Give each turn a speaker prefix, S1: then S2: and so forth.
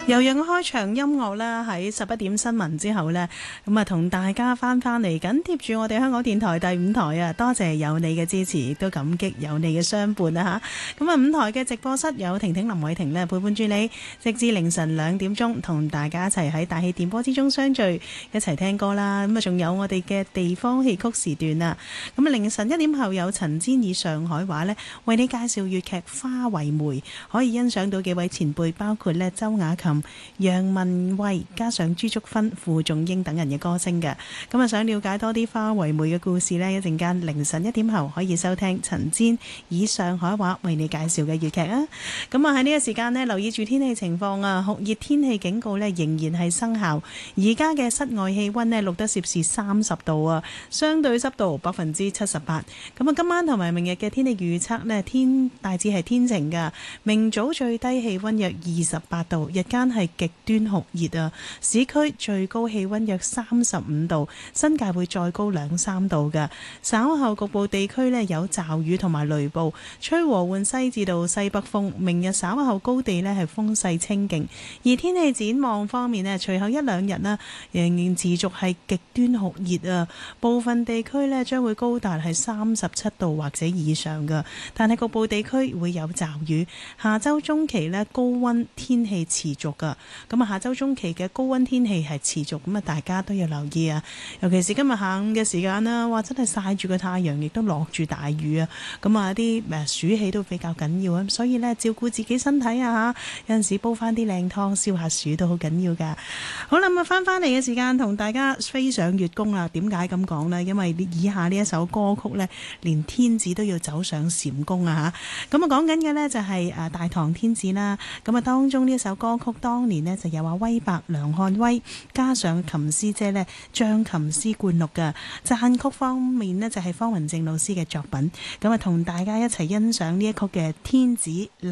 S1: 又讓開場音樂啦，喺11點新聞之後呢，咁啊同大家翻嚟緊貼住我哋香港電台第五台啊！多謝有你嘅支持，亦都感激有你嘅相伴啊嚇！咁啊五台嘅直播室有婷婷林偉婷呢陪伴住你，直至凌晨2點鐘，同大家一齊喺大氣電波之中相聚，一齊聽歌啦！咁啊仲有我哋嘅地方戲曲時段啊！咁啊凌晨1點後有陳煎以上海話呢，為你介紹粵劇《花為媒》，可以欣賞到幾位前輩，包括呢周雅琴、楊文蔚加上朱竹芬、傅仲英等人嘅歌聲嘅。咁啊想了解多啲花為媒嘅故事呢，一陣間凌晨1點後可以收聽陳煎以上海話為你介紹嘅粵劇啊。咁啊喺呢個時間呢，留意住天氣情況啊，酷熱天氣警告呢仍然係生效。而家嘅室外氣溫呢錄得攝氏30度啊，相對濕度78%。咁啊今晚同埋明日嘅天氣預測呢，大致係天晴噶，明早最低氣溫約28度，日間係極端酷熱啊！市區最高氣溫約35度，新界會再高2-3度嘅。稍後局部地區呢有驟雨同埋雷暴，吹和緩西至到西北風。明日稍後高地呢係風勢清勁。而天氣展望方面呢，隨後1-2日呢仍然持續係極端酷熱啊！部分地區呢將會高達係37度或者以上嘅，但係局部地區會有驟雨。下周中期呢高溫天氣持續噶，咁啊下周中期嘅高溫天氣係持續，咁啊大家都要留意啊！尤其是今日下午嘅時間啦，哇真係曬住個太陽，亦都落住大雨啊！咁啊啲暑氣都比較緊要啊，所以呢，照顧自己身體啊嚇，有陣時煲翻啲靚湯消下暑都好緊要噶。好啦，咁啊翻嚟嘅時間同大家飛上月宮啦。點解咁講呢？因為以下呢一首歌曲呢，連天子都要走上禪宮啊嚇！咁啊講緊嘅呢，就係大唐天子啦。咁啊當中呢一首歌曲當年呢，就有威伯梁漢威加上琴師姐呢張琴師灌錄嘅，讚曲方面呢，就係方雲正老師嘅作品。咁啊同大家一齊欣賞呢一曲嘅天子。